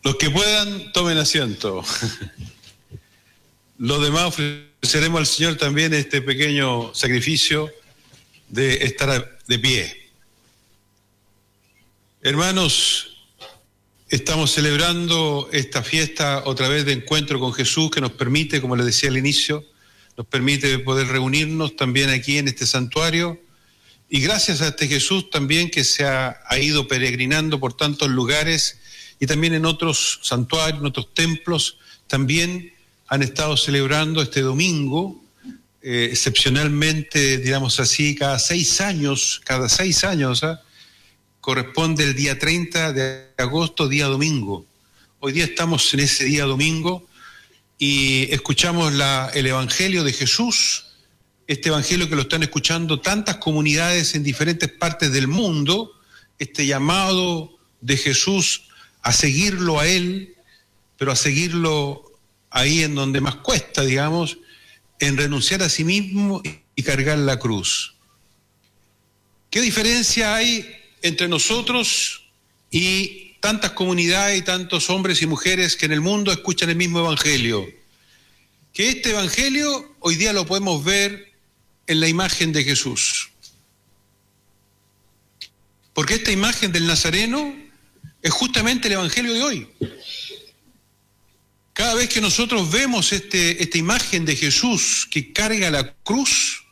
Los que puedan, tomen asiento. Los demás ofreceremos al Señor también este pequeño sacrificio de estar de pie. Hermanos, estamos celebrando esta fiesta otra vez de encuentro con Jesús que nos permite, como les decía al inicio, nos permite poder reunirnos también aquí en este santuario. Y gracias a este Jesús también que se ha ido peregrinando por tantos lugares y también en otros santuarios, en otros templos, también han estado celebrando este domingo, excepcionalmente, digamos así, cada 6 años, corresponde el día 30 de agosto, día domingo. Hoy día estamos en ese día domingo y escuchamos el Evangelio de Jesús, este Evangelio que lo están escuchando tantas comunidades en diferentes partes del mundo, este llamado de Jesús a seguirlo a Él, pero a seguirlo ahí en donde más cuesta, digamos, en renunciar a sí mismo y cargar la cruz. ¿Qué diferencia hay entre nosotros y tantas comunidades y tantos hombres y mujeres que en el mundo escuchan el mismo Evangelio? Que este Evangelio hoy día lo podemos ver en la imagen de Jesús. Porque esta imagen del Nazareno es justamente el Evangelio de hoy. Cada vez que nosotros vemos esta imagen de Jesús que carga la cruz,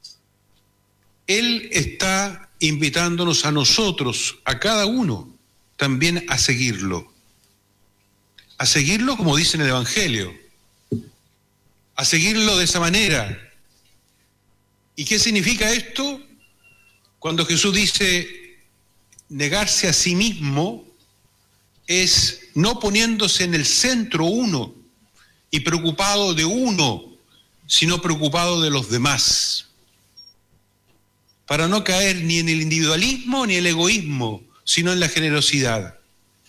Él está invitándonos a nosotros, a cada uno, también a seguirlo. A seguirlo como dice en el Evangelio. A seguirlo de esa manera. ¿Y qué significa esto? Cuando Jesús dice negarse a sí mismo, es no poniéndose en el centro uno y preocupado de uno, sino preocupado de los demás. Para no caer ni en el individualismo ni el egoísmo, sino en la generosidad.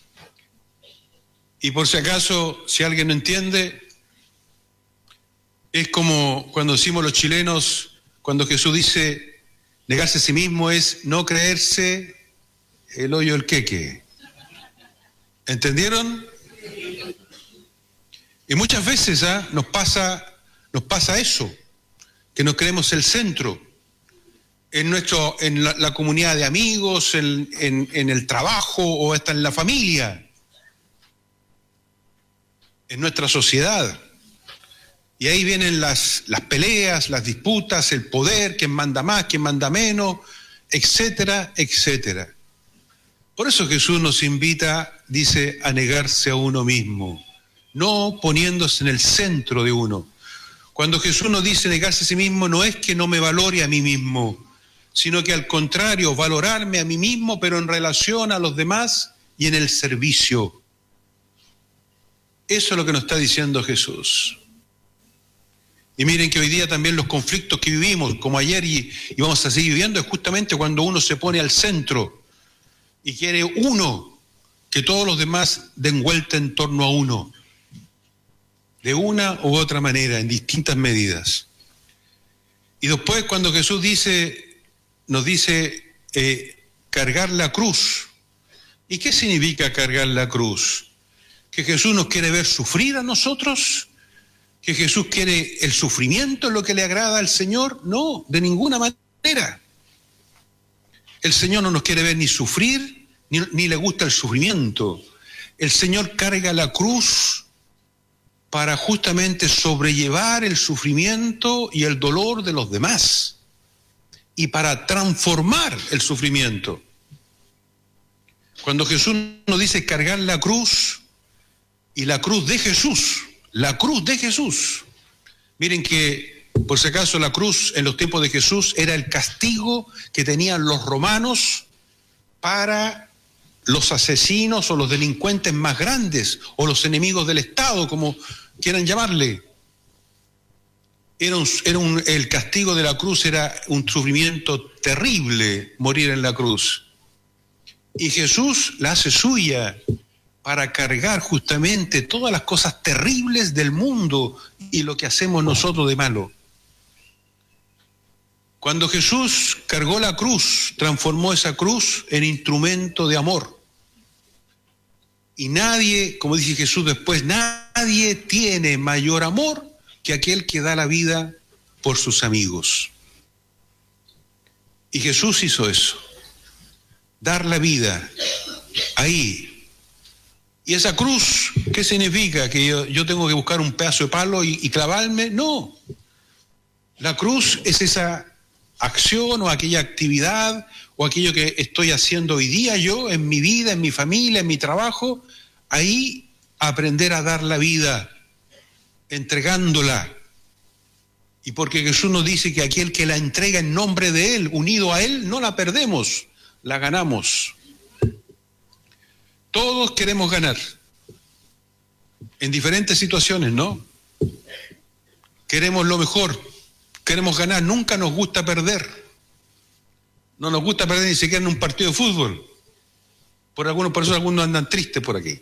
Y por si acaso, si alguien no entiende, es como cuando decimos los chilenos, cuando Jesús dice negarse a sí mismo es no creerse el hoyo del queque. ¿Entendieron? Y muchas veces nos pasa eso, que nos creemos el centro, en la comunidad de amigos, en el trabajo o hasta en la familia, en nuestra sociedad. Y ahí vienen las peleas, las disputas, el poder, quién manda más, quién manda menos, etcétera, etcétera. Por eso Jesús nos invita, dice, a negarse a uno mismo, no poniéndose en el centro de uno. Cuando Jesús nos dice negarse a sí mismo, no es que no me valore a mí mismo, sino que al contrario, valorarme a mí mismo, pero en relación a los demás y en el servicio. Eso es lo que nos está diciendo Jesús. Y miren que hoy día también los conflictos que vivimos, como ayer y vamos a seguir viviendo, es justamente cuando uno se pone al centro y quiere uno, que todos los demás den vuelta en torno a uno, de una u otra manera, en distintas medidas. Y después cuando Jesús nos dice cargar la cruz. ¿Y qué significa cargar la cruz? ¿Que Jesús nos quiere ver sufrir a nosotros? ¿Que Jesús quiere el sufrimiento, lo que le agrada al Señor? No, de ninguna manera. El Señor no nos quiere ver ni sufrir, ni le gusta el sufrimiento. El Señor carga la cruz para justamente sobrellevar el sufrimiento y el dolor de los demás y para transformar el sufrimiento. Cuando Jesús nos dice cargar la cruz y la cruz de Jesús, miren que por si acaso la cruz en los tiempos de Jesús era el castigo que tenían los romanos para los asesinos o los delincuentes más grandes o los enemigos del Estado, como quieran llamarle. El castigo de la cruz era un sufrimiento terrible, morir en la cruz. Y Jesús la hace suya para cargar justamente todas las cosas terribles del mundo y lo que hacemos nosotros de malo. Cuando Jesús cargó la cruz, transformó esa cruz en instrumento de amor. Y nadie, como dice Jesús después, nadie tiene mayor amor que aquel que da la vida por sus amigos. Y Jesús hizo eso, dar la vida ahí. ¿Y esa cruz qué significa? ¿Que yo tengo que buscar un pedazo de palo y clavarme? No. La cruz es esa acción o aquella actividad o aquello que estoy haciendo hoy día yo, en mi vida, en mi familia, en mi trabajo, ahí aprender a dar la vida, entregándola. Y porque Jesús nos dice que aquel que la entrega en nombre de Él, unido a Él, no la perdemos, la ganamos. Todos queremos ganar, en diferentes situaciones, ¿no? Queremos lo mejor, queremos ganar, nunca nos gusta perder. No nos gusta perder ni siquiera en un partido de fútbol. Por eso algunos andan tristes por aquí.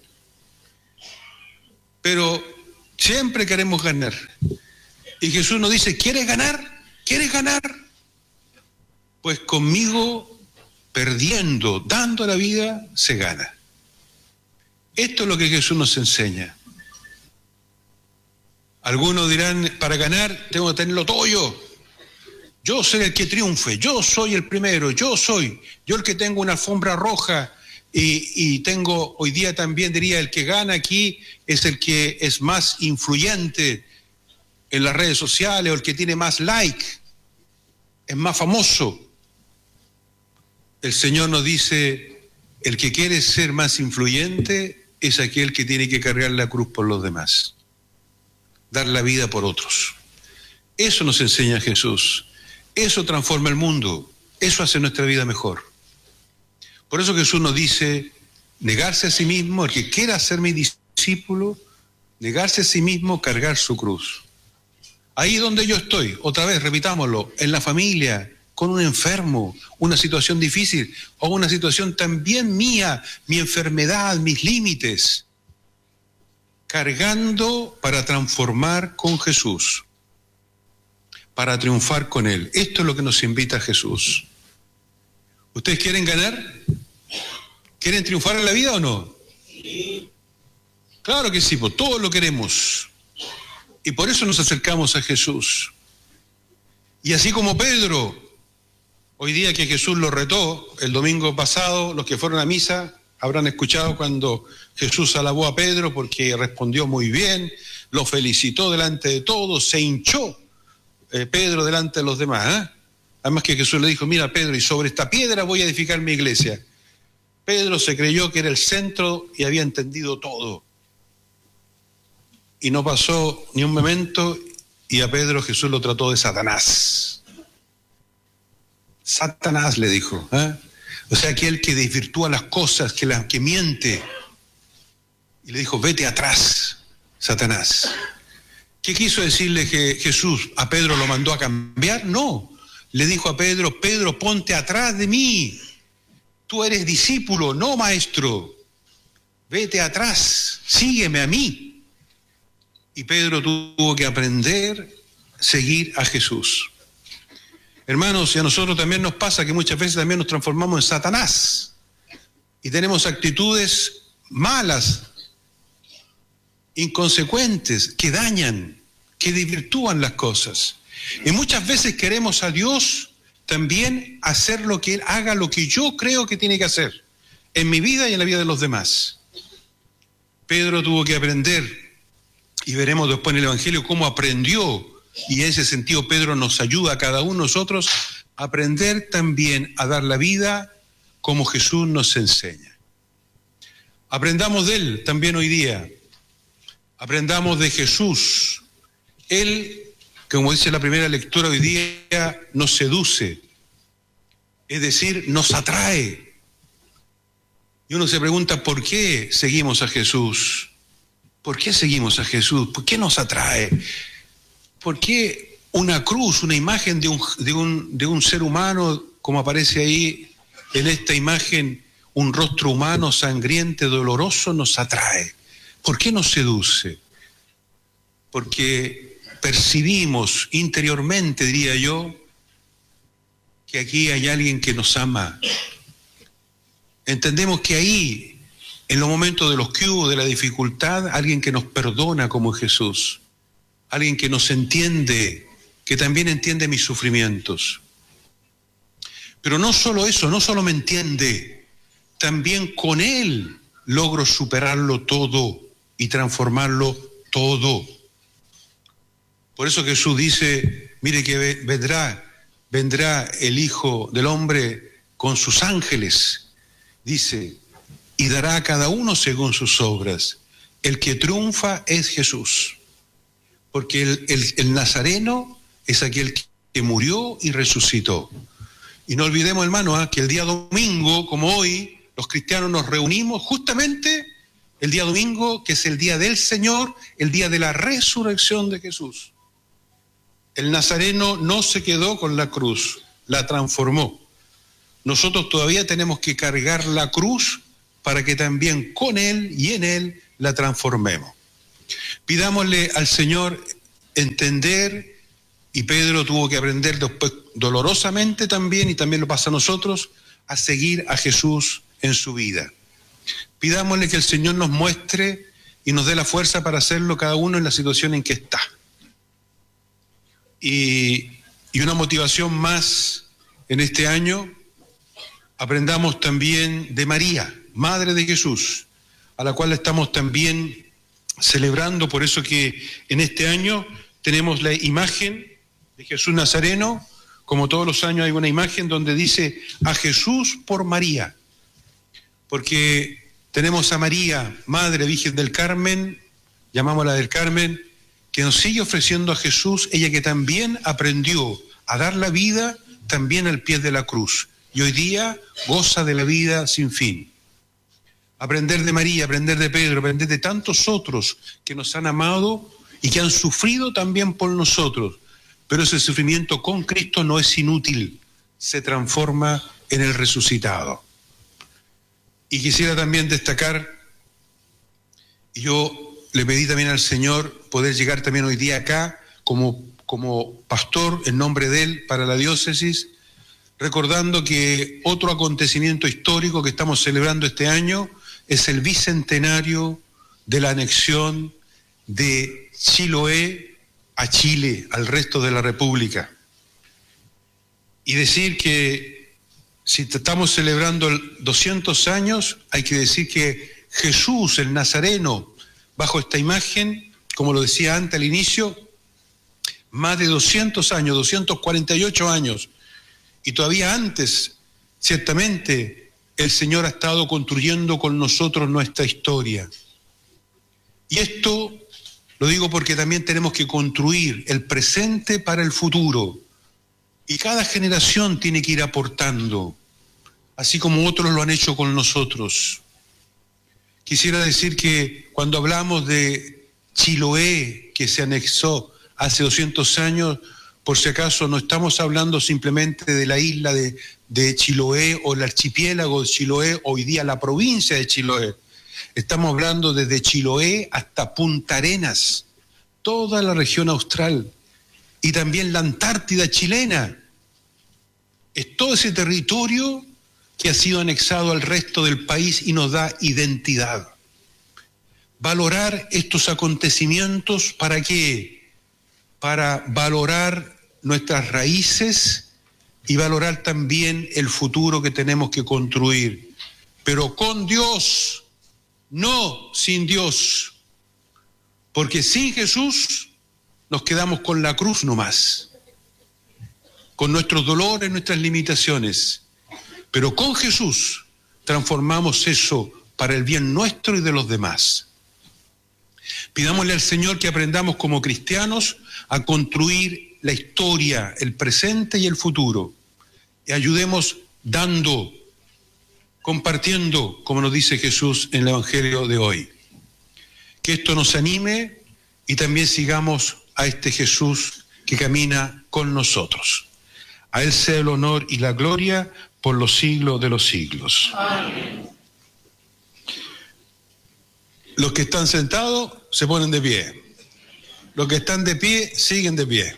Pero siempre queremos ganar. Y Jesús nos dice, ¿quieres ganar? ¿Quieres ganar? Pues conmigo, perdiendo, dando la vida, se gana. Esto es lo que Jesús nos enseña. Algunos dirán, para ganar tengo que tenerlo todo yo. Yo soy el que triunfe, yo soy el primero, yo el que tengo una alfombra roja y tengo, hoy día también diría, el que gana aquí es el que es más influyente en las redes sociales o el que tiene más like, es más famoso. El Señor nos dice, el que quiere ser más influyente es aquel que tiene que cargar la cruz por los demás, dar la vida por otros. Eso nos enseña Jesús. Eso transforma el mundo, eso hace nuestra vida mejor. Por eso Jesús nos dice, negarse a sí mismo, el que quiera ser mi discípulo, negarse a sí mismo, cargar su cruz. Ahí donde yo estoy, otra vez, repitámoslo, en la familia, con un enfermo, una situación difícil, o una situación también mía, mi enfermedad, mis límites, cargando para transformar con Jesús, para triunfar con Él. Esto es lo que nos invita Jesús. ¿Ustedes quieren ganar? ¿Quieren triunfar en la vida o no? Sí. Claro que sí, pues todos lo queremos. Y por eso nos acercamos a Jesús. Y así como Pedro, hoy día que Jesús lo retó, el domingo pasado, los que fueron a misa habrán escuchado cuando Jesús alabó a Pedro porque respondió muy bien, lo felicitó delante de todos, se hinchó Pedro delante de los demás. Además que Jesús le dijo, mira Pedro, y sobre esta piedra voy a edificar mi iglesia. Pedro se creyó que era el centro y había entendido todo. Y no pasó ni un momento y a Pedro Jesús lo trató de Satanás. Satanás le dijo. O sea, aquel que desvirtúa las cosas, que miente. Y le dijo, vete atrás, Satanás. ¿Qué quiso decirle que Jesús? ¿A Pedro lo mandó a cambiar? No. Le dijo a Pedro, Pedro, ponte atrás de mí. Tú eres discípulo, no maestro. Vete atrás, sígueme a mí. Y Pedro tuvo que aprender a seguir a Jesús. Hermanos, y a nosotros también nos pasa que muchas veces también nos transformamos en Satanás. Y tenemos actitudes malas, inconsecuentes, que dañan, que desvirtúan las cosas. Y muchas veces queremos a Dios también hacer lo que Él haga, lo que yo creo que tiene que hacer, en mi vida y en la vida de los demás. Pedro tuvo que aprender, y veremos después en el Evangelio cómo aprendió, y en ese sentido Pedro nos ayuda a cada uno de nosotros a aprender también a dar la vida como Jesús nos enseña. Aprendamos de Él también hoy día. Aprendamos de Jesús. Él, como dice la primera lectura hoy día, nos seduce, es decir, nos atrae. Y uno se pregunta, ¿por qué seguimos a Jesús? ¿Por qué seguimos a Jesús? ¿Por qué nos atrae? ¿Por qué una cruz, una imagen de un ser humano, como aparece ahí en esta imagen, un rostro humano sangriento, doloroso, nos atrae? ¿Por qué nos seduce? Porque percibimos interiormente, diría yo, que aquí hay alguien que nos ama. Entendemos que ahí en los momentos de los que hubo, de la dificultad, alguien que nos perdona como Jesús, alguien que nos entiende, que también entiende mis sufrimientos. Pero no solo eso, no solo me entiende, también con Él logro superarlo todo y transformarlo todo. Por eso Jesús dice, mire que vendrá el Hijo del Hombre con sus ángeles, dice, y dará a cada uno según sus obras. El que triunfa es Jesús, porque el Nazareno es aquel que murió y resucitó. Y no olvidemos, hermano, que el día domingo, como hoy, los cristianos nos reunimos justamente el día domingo, que es el día del Señor, el día de la resurrección de Jesús. El Nazareno no se quedó con la cruz, la transformó. Nosotros todavía tenemos que cargar la cruz para que también con Él y en Él la transformemos. Pidámosle al Señor entender, y Pedro tuvo que aprender después dolorosamente también, y también lo pasa a nosotros, a seguir a Jesús en su vida. Pidámosle que el Señor nos muestre y nos dé la fuerza para hacerlo cada uno en la situación en que está. Y una motivación más en este año, aprendamos también de María, Madre de Jesús, a la cual estamos también celebrando, por eso que en este año tenemos la imagen de Jesús Nazareno, como todos los años hay una imagen donde dice a Jesús por María, porque tenemos a María, Madre Virgen del Carmen, llamámosla del Carmen, que nos sigue ofreciendo a Jesús, ella que también aprendió a dar la vida también al pie de la cruz, y hoy día goza de la vida sin fin. Aprender de María, aprender de Pedro, aprender de tantos otros que nos han amado y que han sufrido también por nosotros, pero ese sufrimiento con Cristo no es inútil, se transforma en el resucitado. Y quisiera también destacar, y yo le pedí también al Señor poder llegar también hoy día acá como pastor en nombre de Él para la diócesis, recordando que otro acontecimiento histórico que estamos celebrando este año es el bicentenario de la anexión de Chiloé a Chile, al resto de la República. Y decir que si estamos celebrando 200 años, hay que decir que Jesús, el Nazareno, bajo esta imagen, como lo decía antes al inicio, más de 200 años, 248 años, y todavía antes, ciertamente, el Señor ha estado construyendo con nosotros nuestra historia. Y esto lo digo porque también tenemos que construir el presente para el futuro. Y cada generación tiene que ir aportando, así como otros lo han hecho con nosotros. Quisiera decir que cuando hablamos de Chiloé, que se anexó hace 200 años, por si acaso no estamos hablando simplemente de la isla de Chiloé o el archipiélago de Chiloé, hoy día la provincia de Chiloé. Estamos hablando desde Chiloé hasta Punta Arenas, toda la región austral y también la Antártida chilena. Es todo ese territorio que ha sido anexado al resto del país y nos da identidad. Valorar estos acontecimientos, ¿para qué? Para valorar nuestras raíces y valorar también el futuro que tenemos que construir. Pero con Dios, no sin Dios. Porque sin Jesús nos quedamos con la cruz nomás, con nuestros dolores, nuestras limitaciones. Pero con Jesús transformamos eso para el bien nuestro y de los demás. Pidámosle al Señor que aprendamos como cristianos a construir la historia, el presente y el futuro. Y ayudemos dando, compartiendo, como nos dice Jesús en el Evangelio de hoy. Que esto nos anime y también sigamos a este Jesús que camina con nosotros. A Él sea el honor y la gloria por los siglos de los siglos. Amén. Los que están sentados se ponen de pie. Los que están de pie siguen de pie.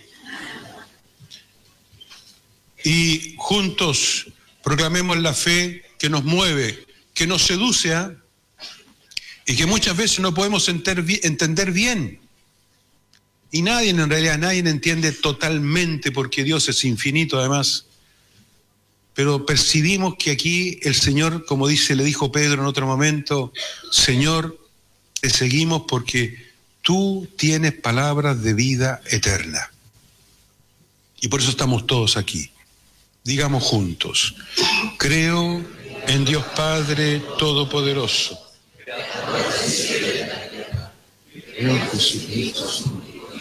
Y juntos proclamemos la fe que nos mueve, que nos seduce, y que muchas veces no podemos entender bien. Y nadie entiende totalmente, porque Dios es infinito además. Pero percibimos que aquí el Señor, como le dijo Pedro en otro momento, Señor, te seguimos porque tú tienes palabras de vida eterna. Y por eso estamos todos aquí. Digamos juntos: creo en Dios Padre Todopoderoso. Creo en Jesucristo.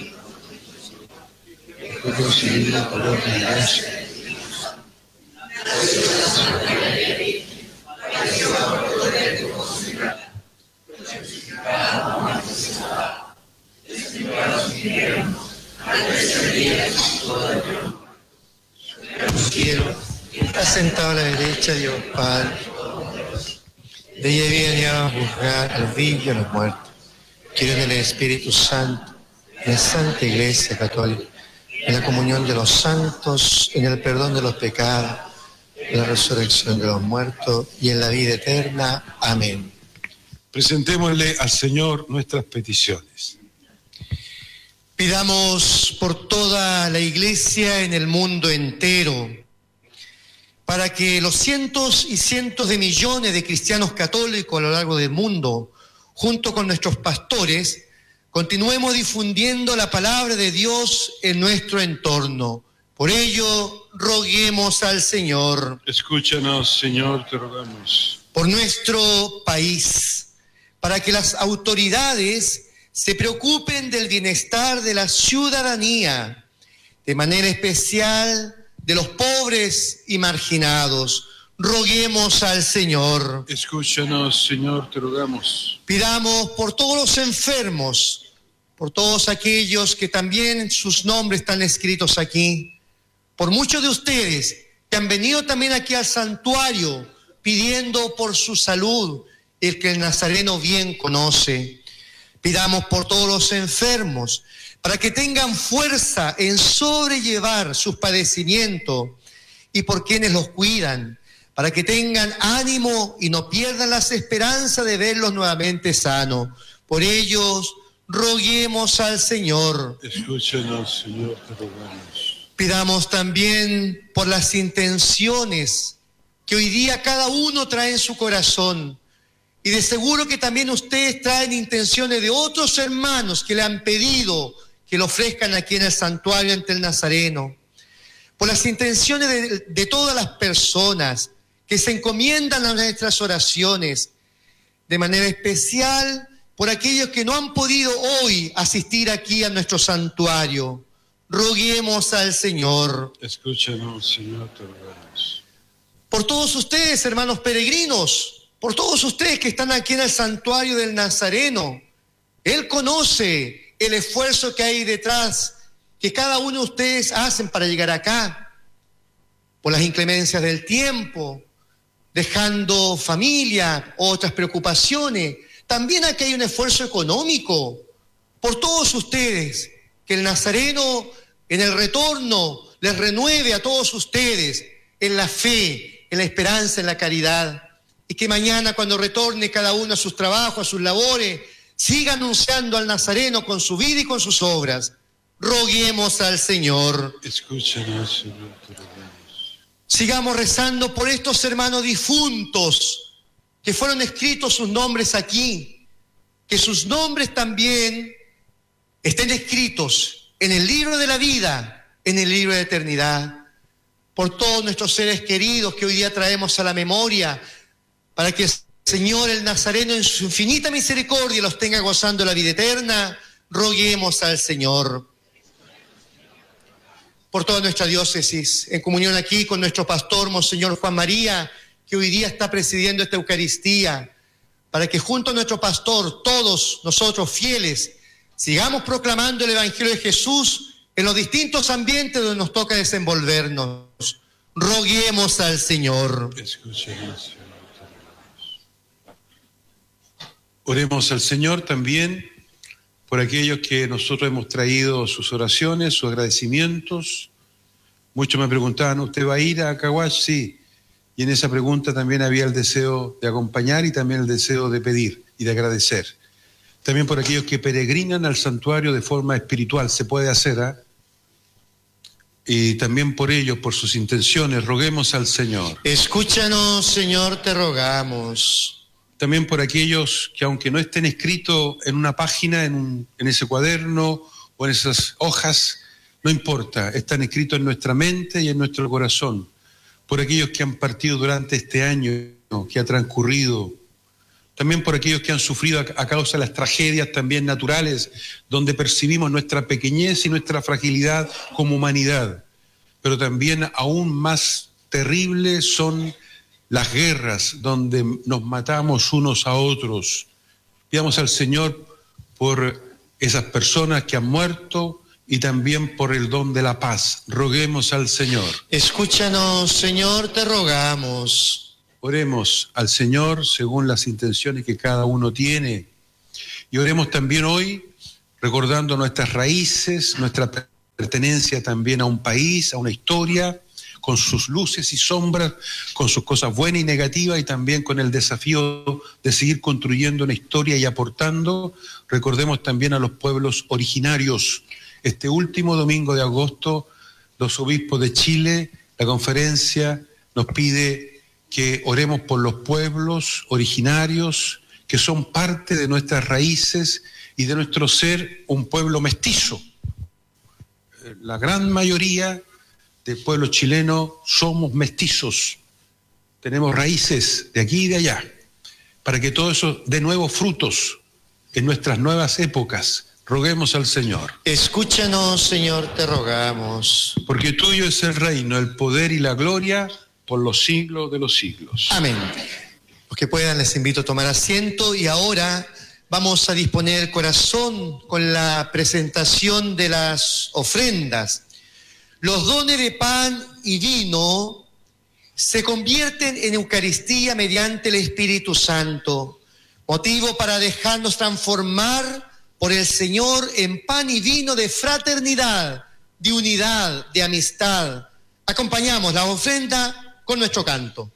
Está sentado a la derecha de Dios Padre. De ella viene a juzgar a los vivos y a los muertos. Quiero en el Espíritu Santo, en la Santa Iglesia Católica, en la comunión de los santos, en el perdón de los pecados, en la resurrección de los muertos y en la vida eterna. Amén. Presentémosle al Señor nuestras peticiones. Pidamos por toda la Iglesia en el mundo entero, para que los cientos y cientos de millones de cristianos católicos a lo largo del mundo, junto con nuestros pastores, continuemos difundiendo la palabra de Dios en nuestro entorno. Por ello, roguemos al Señor. Escúchanos, Señor, te rogamos. Por nuestro país, para que las autoridades se preocupen del bienestar de la ciudadanía, de manera especial de los pobres y marginados. Roguemos al Señor. Escúchanos, Señor, te rogamos. Pidamos por todos los enfermos, por todos aquellos que también sus nombres están escritos aquí, por muchos de ustedes que han venido también aquí al santuario pidiendo por su salud, el que el Nazareno bien conoce. Pidamos por todos los enfermos, para que tengan fuerza en sobrellevar sus padecimientos, y por quienes los cuidan, para que tengan ánimo y no pierdan las esperanzas de verlos nuevamente sanos. Por ellos, roguemos al Señor. Escúchanos, Señor, te rogamos. Pidamos también por las intenciones que hoy día cada uno trae en su corazón. Y de seguro que también ustedes traen intenciones de otros hermanos que le han pedido que lo ofrezcan aquí en el santuario ante el Nazareno. Por las intenciones de todas las personas que se encomiendan a nuestras oraciones, de manera especial por aquellos que no han podido hoy asistir aquí a nuestro santuario. Roguemos al Señor. Escúchanos, Señor, te rogamos. Por todos ustedes, hermanos peregrinos, por todos ustedes que están aquí en el santuario del Nazareno. Él conoce el esfuerzo que hay detrás, que cada uno de ustedes hacen para llegar acá, por las inclemencias del tiempo, dejando familia, otras preocupaciones. También aquí hay un esfuerzo económico por todos ustedes, que el Nazareno en el retorno les renueve a todos ustedes en la fe, en la esperanza, en la caridad, y que mañana cuando retorne cada uno a sus trabajos, a sus labores, siga anunciando al Nazareno con su vida y con sus obras. Roguemos al Señor. Escúchanos, Señor, te rogamos. Sigamos rezando por estos hermanos difuntos que fueron escritos sus nombres aquí, que sus nombres también estén escritos en el libro de la vida, en el libro de eternidad. Por todos nuestros seres queridos que hoy día traemos a la memoria, para que el Señor, el Nazareno, en su infinita misericordia los tenga gozando la vida eterna, roguemos al Señor. Por toda nuestra diócesis, en comunión aquí con nuestro pastor, Monseñor Juan María, que hoy día está presidiendo esta Eucaristía, para que junto a nuestro pastor, todos nosotros fieles, sigamos proclamando el Evangelio de Jesús en los distintos ambientes donde nos toca desenvolvernos. Roguemos al Señor. Escúchanos. Oremos al Señor también por aquellos que nosotros hemos traído sus oraciones, sus agradecimientos. Muchos me preguntaban, ¿usted va a ir a Caguas? Sí. Y en esa pregunta también había el deseo de acompañar y también el deseo de pedir. y de agradecer. También por aquellos que peregrinan al santuario de forma espiritual, se puede hacer, ¿ah? Y también por ellos, por sus intenciones, roguemos al Señor. Escúchanos, Señor, te rogamos. También por aquellos que, aunque no estén escritos en una página, en ese cuaderno o en esas hojas, no importa, están escritos en nuestra mente y en nuestro corazón. Por aquellos que han partido durante este año que ha transcurrido. También por aquellos que han sufrido a causa de las tragedias también naturales, donde percibimos nuestra pequeñez y nuestra fragilidad como humanidad. Pero también aún más terribles son las guerras, donde nos matamos unos a otros. Pidamos al Señor por esas personas que han muerto y también por el don de la paz. Roguemos al Señor. Escúchanos, Señor, te rogamos. Oremos al Señor según las intenciones que cada uno tiene. Y oremos también hoy recordando nuestras raíces, nuestra pertenencia también a un país, a una historia, con sus luces y sombras, con sus cosas buenas y negativas, y también con el desafío de seguir construyendo una historia y aportando. Recordemos también a los pueblos originarios. Este último domingo de agosto, los obispos de Chile, la conferencia, nos pide que oremos por los pueblos originarios, que son parte de nuestras raíces y de nuestro ser, un pueblo mestizo. La gran mayoría del pueblo chileno somos mestizos, tenemos raíces de aquí y de allá, para que todo eso dé nuevos frutos en nuestras nuevas épocas. Roguemos al Señor. Escúchanos, Señor, te rogamos. Porque tuyo es el reino, el poder y la gloria por los siglos de los siglos. Amén. Los que puedan, les invito a tomar asiento y ahora vamos a disponer el corazón con la presentación de las ofrendas. Los dones de pan y vino se convierten en Eucaristía mediante el Espíritu Santo, motivo para dejarnos transformar por el Señor en pan y vino de fraternidad, de unidad, de amistad. Acompañamos la ofrenda con nuestro canto.